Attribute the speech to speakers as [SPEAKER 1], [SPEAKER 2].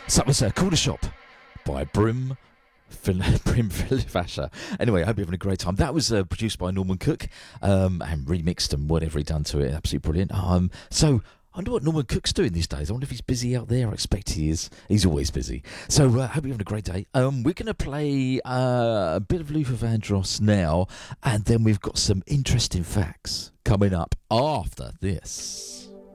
[SPEAKER 1] So that was Corner Shop by Brim Filifasher. Anyway, I hope you're having a great time. That was produced by Norman Cook and remixed and whatever he done to it. Absolutely brilliant. So I wonder what Norman Cook's doing these days. I wonder if he's busy out there. I expect he is. He's always busy. So I hope you're having a great day. We're going to play a bit of Luther Vandross now, and then we've got some interesting facts coming up after this.